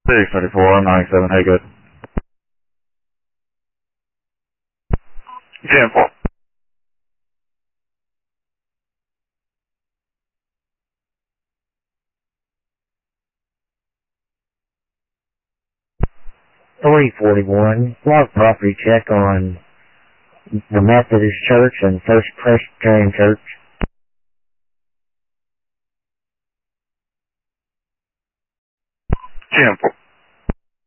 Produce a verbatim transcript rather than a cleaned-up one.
six thirty-four, ninety-seven, hey, good. ten four. three forty-one, log property check on the Methodist Church and First Presbyterian Church. ten four.